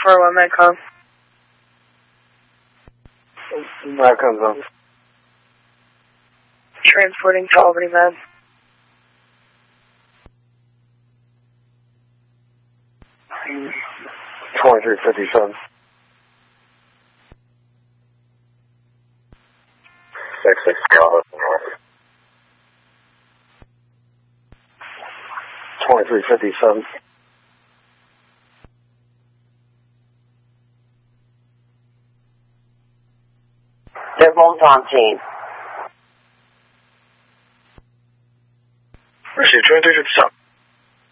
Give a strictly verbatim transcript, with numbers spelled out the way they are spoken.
four one, Metcon. Metcon's on. Transporting to Albany, Med. twenty-three fifty-seven. Six six North. twenty-three fifty-seven. They're both on team. Receive twenty-three fifty-seven.